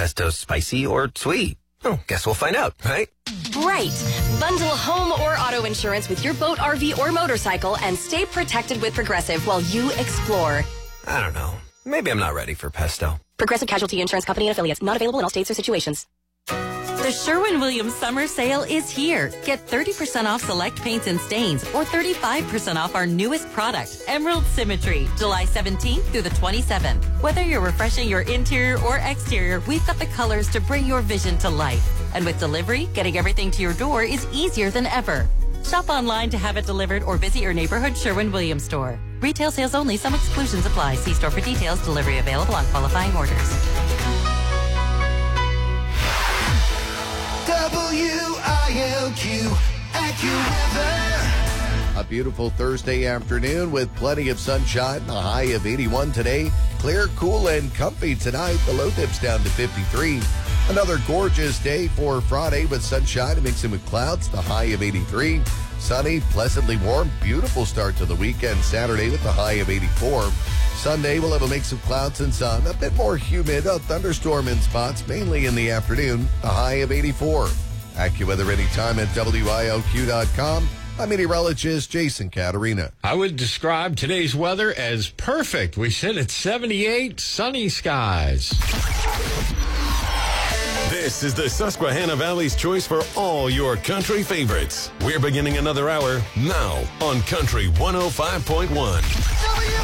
pesto spicy or sweet? Oh, guess we'll find out, right? Right. Bundle home or auto insurance with your boat, RV, or motorcycle and stay protected with Progressive while you explore. I don't know. Maybe I'm not ready for pesto. Progressive Casualty Insurance Company and affiliates. Not available in all states or situations. The Sherwin-Williams Summer Sale is here. Get 30% off select paints and stains or 35% off our newest product, Emerald Symmetry, July 17th through the 27th. Whether you're refreshing your interior or exterior, we've got the colors to bring your vision to life. And with delivery, getting everything to your door is easier than ever. Shop online to have it delivered or visit your neighborhood Sherwin-Williams store. Retail sales only. Some exclusions apply. See store for details. Delivery available on qualifying orders. WILQ AccuWeather. A beautiful Thursday afternoon with plenty of sunshine. A high of 81 today. Clear, cool, and comfy tonight. The low dips down to 53. Another gorgeous day for Friday with sunshine mixing with clouds. The high of 83. Sunny, pleasantly warm. Beautiful start to the weekend. Saturday with the high of 84. Sunday, we'll have a mix of clouds and sun. A bit more humid, a thunderstorm in spots, mainly in the afternoon. A high of 84. AccuWeather anytime at WILQ.com. I'm meteorologist Jason Caterina. I would describe today's weather as perfect. We sit at 78, sunny skies. This is the Susquehanna Valley's choice for all your country favorites. We're beginning another hour now on Country 105.1.